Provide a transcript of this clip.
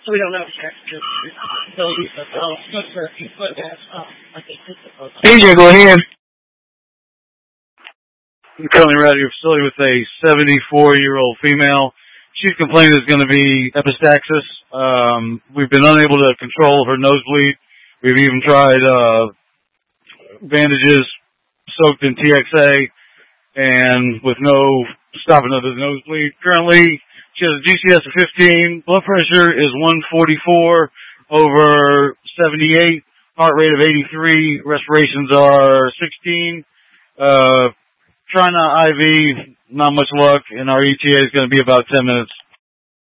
we don't know yet. AJ, go ahead. I'm currently right at your facility with a 74-year-old female. She's complaining there's going to be epistaxis. We've been unable to control her nosebleed. We've even tried bandages soaked in TXA and with no stopping of the nosebleed. Currently, she has a GCS of 15. Blood pressure is 144 over 78. Heart rate of 83. Respirations are 16. Trying to IV, not much luck, and our ETA is going to be about 10 minutes.